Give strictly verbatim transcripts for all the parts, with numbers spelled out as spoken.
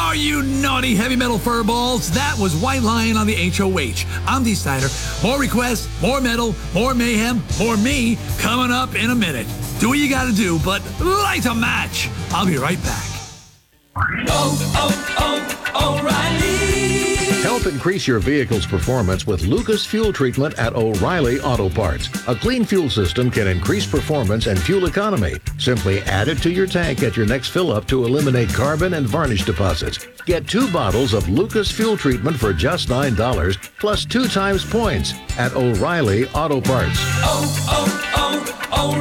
Oh, you naughty heavy metal furballs. That was White Lion on the H O H. I'm Dee Snyder. More requests, more metal, more mayhem, more me coming up in a minute. Do what you gotta do, but light a match. I'll be right back. Oh, oh, oh, O'Reilly. Help increase your vehicle's performance with Lucas Fuel Treatment at O'Reilly Auto Parts. A clean fuel system can increase performance and fuel economy. Simply add it to your tank at your next fill-up to eliminate carbon and varnish deposits. Get two bottles of Lucas Fuel Treatment for just nine dollars, plus two times points at O'Reilly Auto Parts. Oh,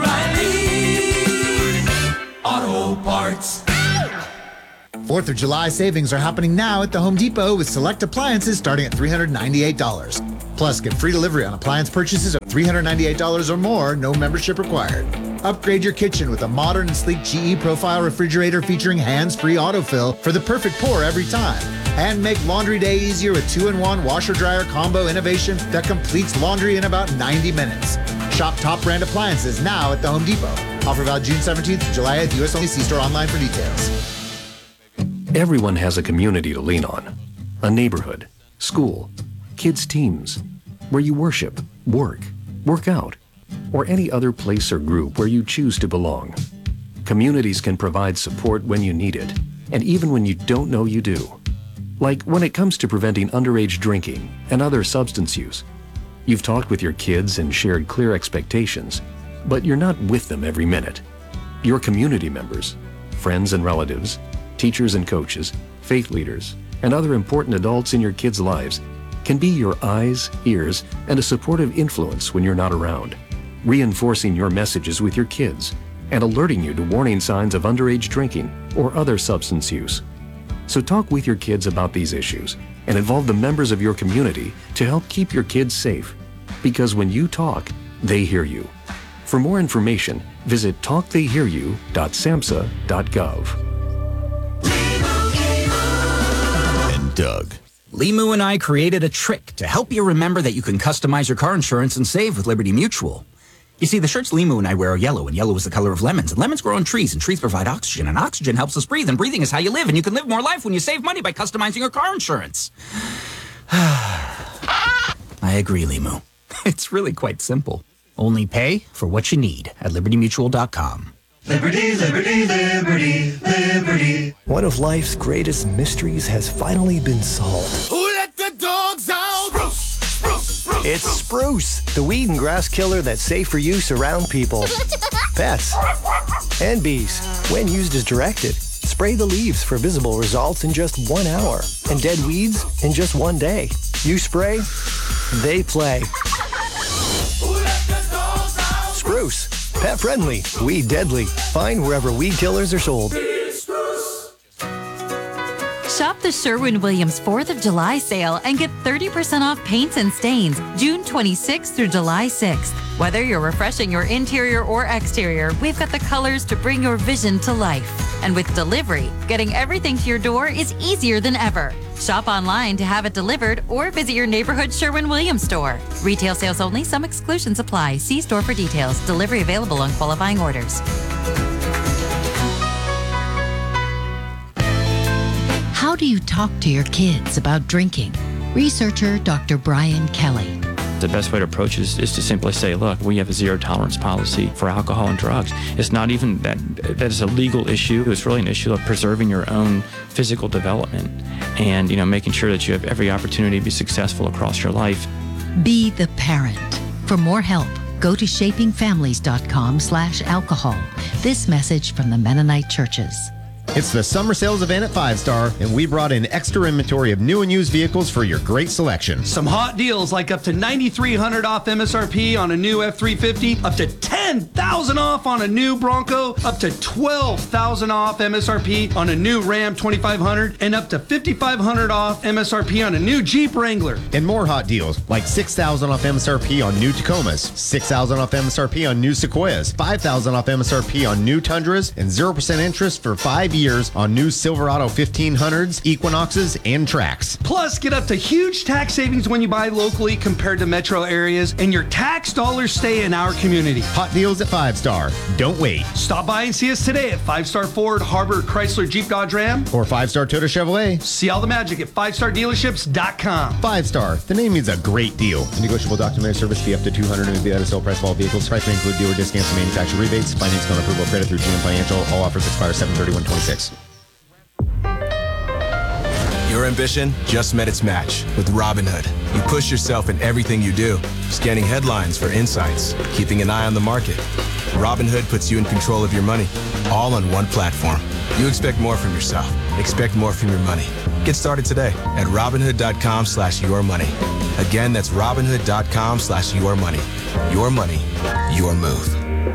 oh, oh, O'Reilly Auto Parts. fourth of July savings are happening now at the Home Depot with select appliances starting at three hundred ninety-eight dollars. Plus, get free delivery on appliance purchases of three hundred ninety-eight dollars or more, no membership required. Upgrade your kitchen with a modern and sleek G E Profile refrigerator featuring hands-free autofill for the perfect pour every time. And make laundry day easier with two in one washer-dryer combo innovation that completes laundry in about ninety minutes. Shop top brand appliances now at the Home Depot. Offer valid June seventeenth to July eighth, U S only. See store online for details. Everyone has a community to lean on. A neighborhood, school, kids' teams, where you worship, work, work out, or any other place or group where you choose to belong. Communities can provide support when you need it, and even when you don't know you do. Like when it comes to preventing underage drinking and other substance use. You've talked with your kids and shared clear expectations, but you're not with them every minute. Your community members, friends and relatives, teachers and coaches, faith leaders, and other important adults in your kids' lives can be your eyes, ears, and a supportive influence when you're not around, reinforcing your messages with your kids and alerting you to warning signs of underage drinking or other substance use. So talk with your kids about these issues and involve the members of your community to help keep your kids safe. Because when you talk, they hear you. For more information, visit talk they hear you dot samhsa dot gov. Doug. Limu and I created a trick to help you remember that you can customize your car insurance and save with Liberty Mutual. You see, the shirts Limu and I wear are yellow, and yellow is the color of lemons, and lemons grow on trees, and trees provide oxygen, and oxygen helps us breathe, and breathing is how you live, and you can live more life when you save money by customizing your car insurance. I agree, Limu. It's really quite simple. Only pay for what you need at liberty mutual dot com. Liberty, liberty, liberty, liberty. One of life's greatest mysteries has finally been solved. Who let the dogs out? Spruce, spruce, spruce. It's Spruce, the weed and grass killer that's safe for use around people, pets, and bees. When used as directed, spray the leaves for visible results in just one hour, and dead weeds in just one day. You spray, they play. Who let the dogs out? Spruce. Pet friendly, weed deadly. Find wherever weed killers are sold. Shop the Sherwin-Williams fourth of July sale and get thirty percent off paints and stains June twenty-sixth through July sixth. Whether you're refreshing your interior or exterior, we've got the colors to bring your vision to life. And with delivery, getting everything to your door is easier than ever. Shop online to have it delivered or visit your neighborhood Sherwin-Williams store. Retail sales only. Some exclusions apply. See store for details. Delivery available on qualifying orders. How do you talk to your kids about drinking? Researcher Doctor Brian Kelly. The best way to approach it is, is to simply say, look, we have a zero tolerance policy for alcohol and drugs. It's not even that that is a legal issue. It's really an issue of preserving your own physical development and, you know, making sure that you have every opportunity to be successful across your life. Be the parent. For more help, go to shaping families dot com slash alcohol. This message from the Mennonite churches. It's the summer sales event at Five Star, and we brought in extra inventory of new and used vehicles for your great selection. Some hot deals like up to nine thousand three hundred dollars off M S R P on a new F three fifty, up to ten thousand dollars off on a new Bronco, up to twelve thousand dollars off M S R P on a new Ram twenty-five hundred, and up to fifty-five hundred dollars off M S R P on a new Jeep Wrangler. And more hot deals like six thousand dollars off M S R P on new Tacomas, six thousand dollars off M S R P on new Sequoias, five thousand dollars off M S R P on new Tundras, and zero percent interest for five years on new Silverado fifteen hundreds, Equinoxes, and Trax. Plus, get up to huge tax savings when you buy locally compared to metro areas, and your tax dollars stay in our community. Hot deals at Five Star. Don't wait. Stop by and see us today at Five Star Ford, Harbor, Chrysler, Jeep, Dodge, Ram. Or Five Star Toyota Chevrolet. See all the magic at five star dealerships dot com. Five Star. The name means a great deal. A negotiable documentary service fee up to two hundred dollars and the sale price of all vehicles. Price may include dealer discounts and manufacturer rebates. Financing on approval of credit through G M Financial. All offers expire seven thirty-one twenty-six. Your ambition just met its match with Robinhood. You push yourself in everything you do, scanning headlines for insights, keeping an eye on the market. Robinhood puts you in control of your money, all on one platform. You expect more from yourself. Expect more from your money. Get started today at Robinhood.com slash your money. Again, that's Robinhood.com slash your money. Your money, your move.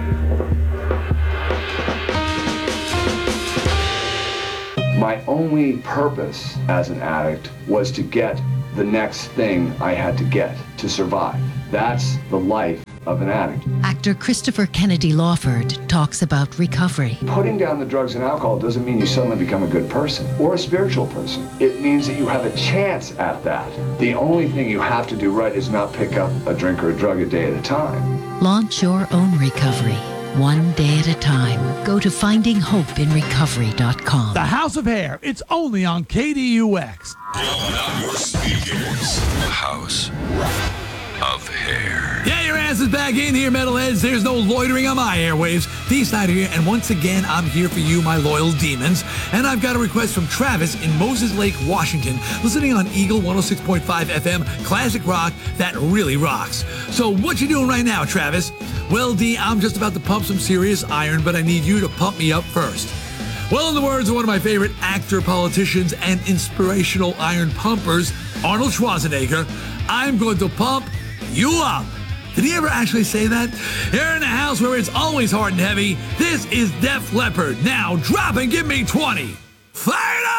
My only purpose as an addict was to get the next thing I had to get to survive. That's the life of an addict. Actor Christopher Kennedy Lawford talks about recovery. Putting down the drugs and alcohol doesn't mean you suddenly become a good person or a spiritual person. It means that you have a chance at that. The only thing you have to do right is not pick up a drink or a drug a day at a time. Launch your own recovery, one day at a time. Go to finding hope in recovery dot com. The House of Hair. It's only on K D U X. On your speakers. The House of Hair. Yeah, your ass is back in here, metalheads. There's no loitering on my airwaves. D Snyder here, and once again, I'm here for you, my loyal demons. And I've got a request from Travis in Moses Lake, Washington, listening on Eagle one oh six point five F M, classic rock that really rocks. So what you doing right now, Travis? Well, D, I'm just about to pump some serious iron, but I need you to pump me up first. Well, in the words of one of my favorite actor, politicians, and inspirational iron pumpers, Arnold Schwarzenegger, I'm going to pump you up. Did he ever actually say that? Here in the house where it's always hard and heavy, this is Def Leppard. Now drop and give me twenty. Fire it up!